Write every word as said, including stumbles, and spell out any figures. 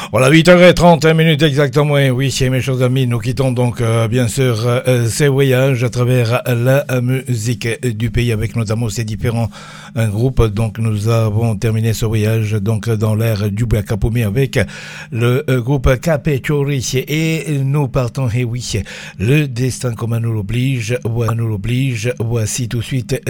Voilà, huit heures trente minutes exactement. Oui, mes chers amis, nous quittons donc euh, bien sûr euh, ces voyages à travers la musique du pays avec notamment ces différents euh, groupes. Donc nous avons terminé ce voyage donc dans l'ère du Bakapoumi avec le euh, groupe Kapechori et nous partons, et oui, le destin comme nous l'oblige, voilà, nous l'oblige. Voici tout de suite